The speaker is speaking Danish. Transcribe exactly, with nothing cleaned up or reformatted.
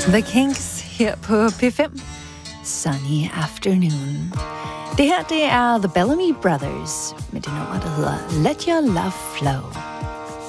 The Kinks her på P fem. Sunny Afternoon. Det her, det er The Bellamy Brothers med det nummer, der hedder Let Your Love Flow.